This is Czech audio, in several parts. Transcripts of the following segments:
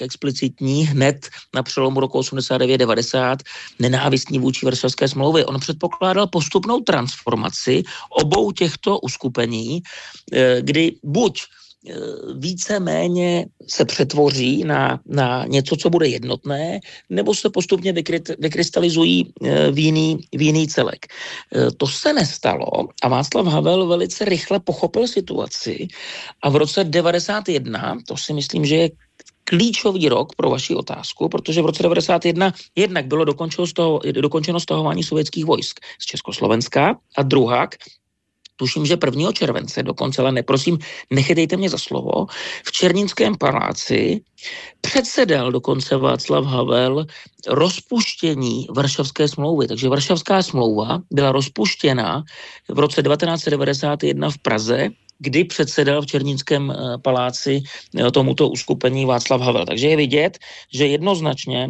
tak explicitní hned na přelomu roku 89-90 nenávistní vůči Varšavské smlouvy. On předpokládal postupnou transformaci obou těchto uskupení, kdy buď víceméně se přetvoří na něco, co bude jednotné, nebo se postupně vykrystalizují v jiný celek. To se nestalo a Václav Havel velice rychle pochopil situaci a v roce 91, to si myslím, že je klíčový rok pro vaši otázku, protože v roce 91 jednak bylo dokončeno stahování sovětských vojsk z Československa a druhak, tuším, že 1. července dokonce, ale neprosím, nechytejte mě za slovo, v Černínském paláci předsedal dokonce Václav Havel rozpuštění Varšavské smlouvy. Takže Varšavská smlouva byla rozpuštěna v roce 1991 v Praze, kdy předsedal v Černínském paláci tomuto uskupení Václav Havel. Takže je vidět, že jednoznačně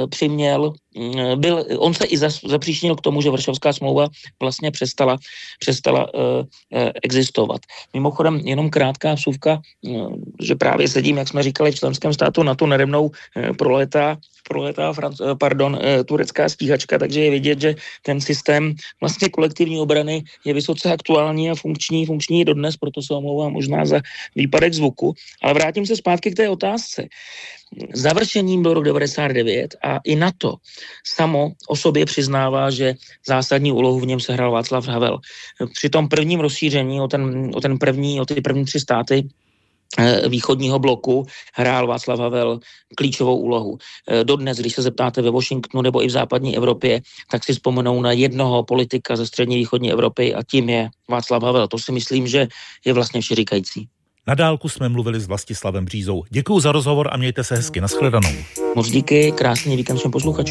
on se i zapříčinil k tomu, že Varšavská smlouva vlastně přestala existovat. Mimochodem, jenom krátká vsuvka, že právě sedím, jak jsme říkali, v členském státu NATO, nade mnou prolétá turecká stíhačka, takže je vidět, že ten systém vlastně kolektivní obrany je vysoce aktuální a funkční dodnes, proto se omlouvám možná za výpadek zvuku. Ale vrátím se zpátky k té otázce. Završením byl rok 99 a i NATO samo o sobě přiznává, že zásadní úlohu v něm sehrál Václav Havel. Při tom prvním rozšíření o ty první 3 státy východního bloku hrál Václav Havel klíčovou úlohu. Dodnes, když se zeptáte ve Washingtonu nebo i v západní Evropě, tak si vzpomenou na jednoho politika ze střední východní Evropy a tím je Václav Havel. To si myslím, že je vlastně všeříkající. Na dálku jsme mluvili s Vlastislavem Břízou. Děkuju za rozhovor a mějte se hezky. Nashledanou. Moc díky, krásný víkend všem posluchačům.